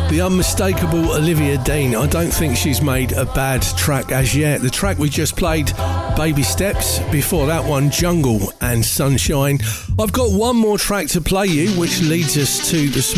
The unmistakable Olivia Dean. I don't think she's made a bad track as yet. The track we just played, Baby Steps. Before that one, Jungle and Sunshine. I've got one more track to play you, which leads us to the